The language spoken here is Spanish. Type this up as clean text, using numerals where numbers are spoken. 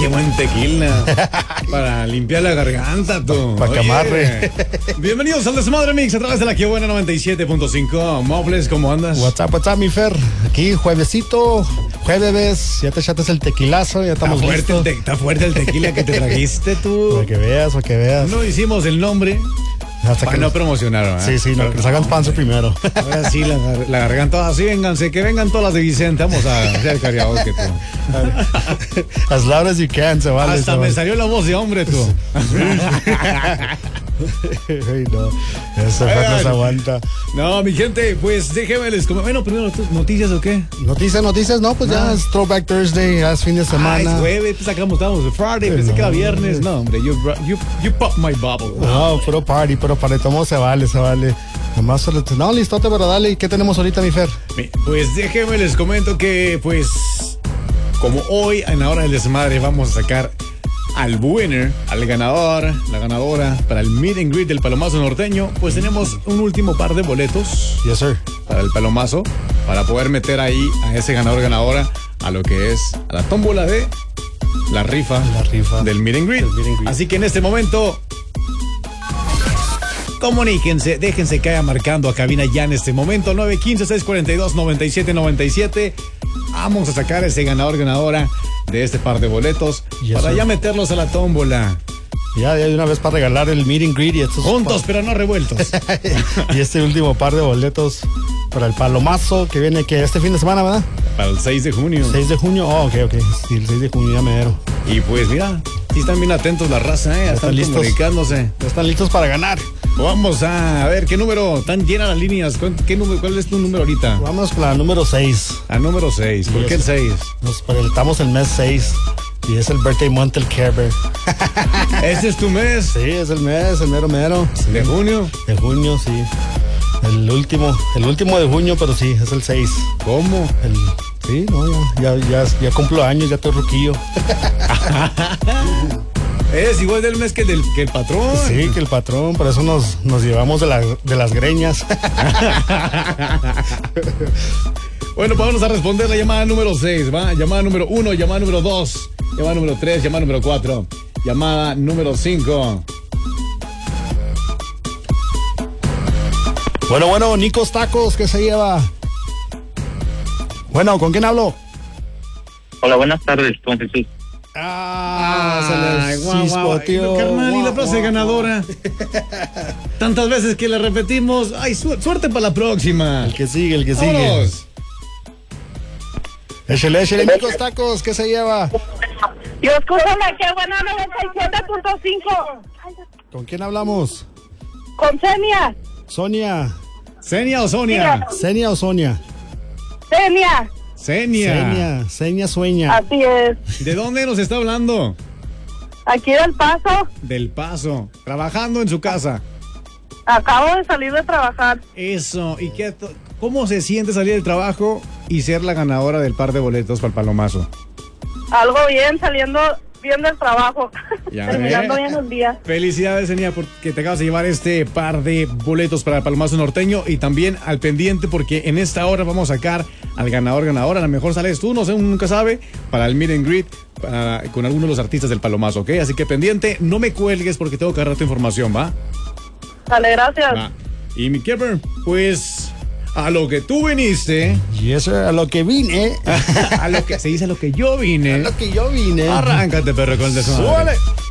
qué buen tequila. Para limpiar la garganta, tú. Para que amarre. Bienvenidos al Desmadre Mix a través de la Que Buena 97.5. Mobles, ¿cómo andas? What's up, mi Fer? Aquí, juevesito, jueves, ya te echaste el tequilazo, ya estamos listos. Está fuerte el tequila que te trajiste, tú. Para que veas. No hicimos el nombre. Hasta para que no promocionaron, ¿eh? Sí, no, que nos hagan panzo primero. Ahora sí, la garganta, así vénganse, que vengan todas las de Vicente, vamos a hacer karaoke, tú. As loud as you can, se vale. Hasta me salió la voz de hombre, tú. Ay, no, eso no se aguanta. No, mi gente, pues déjenme les comento. Bueno, primero, ¿noticias o qué? Noticias, no, pues ya es Throwback Thursday, ya es fin de semana. Es jueves, pues acá estamos de Friday, pensé que era viernes. No, hombre, you pop my bubble. No, puro party, todo se vale. Nomás, no, listote, pero dale, ¿y qué tenemos ahorita, mi Fer? Pues déjenme les comento que, pues, como hoy, en la hora del desmadre, vamos a sacar al winner, al ganador, la ganadora para el meet and greet del Palomazo Norteño, pues tenemos un último par de boletos. Yes, sir. Para el Palomazo, para poder meter ahí a ese ganador-ganadora a lo que es a la tómbola de la rifa del meet and greet. Así que en este momento, comuníquense, déjense que haya marcando a cabina ya en este momento, 915-642-9797. Vamos a sacar ese ganador-ganadora de este par de boletos para ya meterlos a la tómbola. Ya de una vez para regalar el meet and greet y estos juntos, pero no revueltos. Y este último par de boletos para el Palomazo que viene que este fin de semana, ¿verdad? Para el 6 de junio. 6 de junio, ok. Sí, el 6 de junio ya mero. Y pues mira, sí están bien atentos la raza, están listos, comunicándose. Ya están listos para ganar. Vamos a ver qué número, tan llenas las líneas. ¿Cuál es tu número ahorita? Vamos con la número 6. La número 6, ¿por qué el 6? Estamos el mes 6 y es el birthday month del Care Bear. ¿Ese es tu mes? Sí, es el mes, el mero. Sí. ¿De junio? De junio, sí. El último de junio, pero sí, es el 6. ¿Cómo? Sí, no, ya cumplo años, ya estoy ruquillo. Es igual del mes que el patrón. Sí, que el patrón, por eso nos llevamos de las greñas. Bueno, pues vamos a responder la llamada número 6, ¿va? Llamada número 1, llamada número 2, llamada número 3, llamada número 4, llamada número 5. Bueno, Nicos Tacos, ¿qué se lleva? Bueno, ¿con quién hablo? Hola, buenas tardes, con Jesús. Se les chispoteó. Carnal, y la frase ganadora. Tantas veces que la repetimos. Ay, suerte para la próxima. El que sigue. Vámonos. Échale, Nicos Tacos, ¿qué se lleva? Yo escucho la Que Buena 97.5. ¿Con quién hablamos? Con Senia. Sonia. ¿Senia o Sonia? Senia o Sonia. Senia sueña. Así es. ¿De dónde nos está hablando? Aquí del Paso. Del Paso. Trabajando en su casa. Acabo de salir de trabajar. Eso. ¿Y cómo se siente salir del trabajo y ser la ganadora del par de boletos para el Palomazo? Algo bien, saliendo bien del trabajo. Terminando bien el día. Felicidades, Senia, porque te acabas de llevar este par de boletos para el Palomazo Norteño y también al pendiente porque en esta hora vamos a sacar al ganador-ganadora. A lo mejor sales tú, no sé, uno nunca sabe, para el meet and greet con alguno de los artistas del Palomazo, ¿ok? Así que pendiente, no me cuelgues porque tengo que agarrar tu información, ¿va? Dale, gracias. Va. Y mi Kepper, pues a lo que tú viniste. Yes, sir, a lo que vine. A lo que se dice, a lo que yo vine. A lo que yo vine. Arráncate, perro, con el desmadre. ¡Súbale!